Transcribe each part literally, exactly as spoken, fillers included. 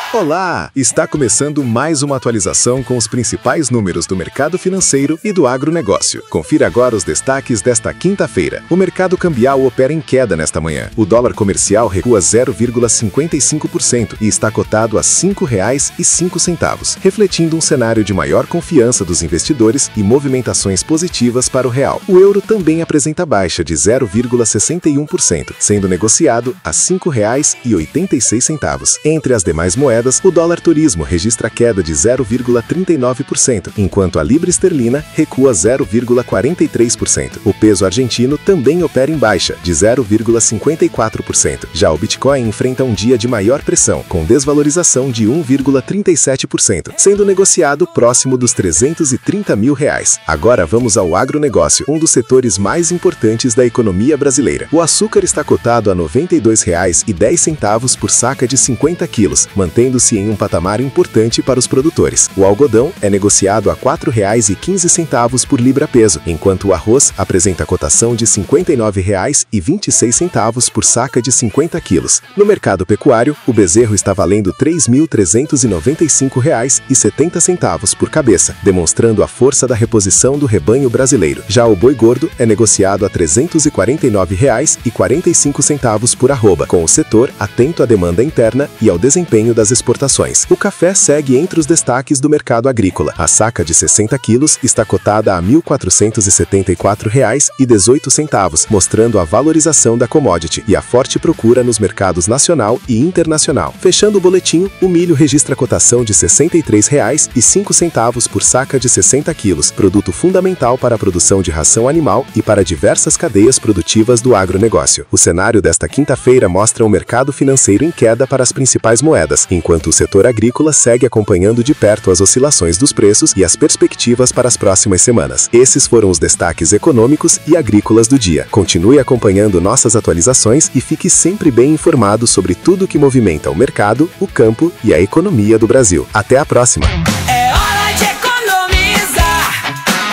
Olá! Está começando mais uma atualização com os principais números do mercado financeiro e do agronegócio. Confira agora os destaques desta quinta-feira. O mercado cambial opera em queda nesta manhã. O dólar comercial recua zero vírgula cinquenta e cinco por cento e está cotado a cinco reais e cinco centavos, refletindo um cenário de maior confiança dos investidores e movimentações positivas para o real. O euro também apresenta baixa de zero vírgula sessenta e um por cento, sendo negociado a cinco reais e oitenta e seis centavos. Entre as demais moedas, o dólar turismo registra queda de zero vírgula trinta e nove por cento, enquanto a libra esterlina recua zero vírgula quarenta e três por cento. O peso argentino também opera em baixa, de zero vírgula cinquenta e quatro por cento. Já o Bitcoin enfrenta um dia de maior pressão, com desvalorização de um vírgula trinta e sete por cento, sendo negociado próximo dos trezentos e trinta mil reais. Agora vamos ao agronegócio, um dos setores mais importantes da economia brasileira. O açúcar está cotado a noventa e dois reais e dez centavos por saca de cinquenta quilos, mantendo se em um patamar importante para os produtores. O algodão é negociado a quatro reais e quinze centavos por libra-peso, enquanto o arroz apresenta cotação de cinquenta e nove reais e vinte e seis centavos por saca de cinquenta quilos. No mercado pecuário, o bezerro está valendo três mil trezentos e noventa e cinco reais e setenta centavos por cabeça, demonstrando a força da reposição do rebanho brasileiro. Já o boi gordo é negociado a trezentos e quarenta e nove reais e quarenta e cinco centavos por arroba, com o setor atento à demanda interna e ao desempenho das exportações. O café segue entre os destaques do mercado agrícola. A saca de sessenta quilos está cotada a mil quatrocentos e setenta e quatro reais e dezoito centavos, mostrando a valorização da commodity e a forte procura nos mercados nacional e internacional. Fechando o boletim, o milho registra cotação de sessenta e três reais e cinco centavos por saca de sessenta quilos, produto fundamental para a produção de ração animal e para diversas cadeias produtivas do agronegócio. O cenário desta quinta-feira mostra o mercado financeiro em queda para as principais moedas, enquanto o setor agrícola segue acompanhando de perto as oscilações dos preços e as perspectivas para as próximas semanas. Esses foram os destaques econômicos e agrícolas do dia. Continue acompanhando nossas atualizações e fique sempre bem informado sobre tudo que movimenta o mercado, o campo e a economia do Brasil. Até a próxima! É hora de economizar.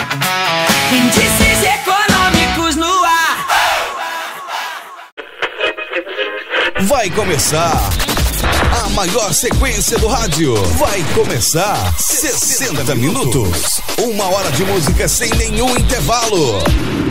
Índices econômicos no ar. Vai começar a maior sequência do rádio. Vai começar sessenta minutos. Uma hora de música sem nenhum intervalo.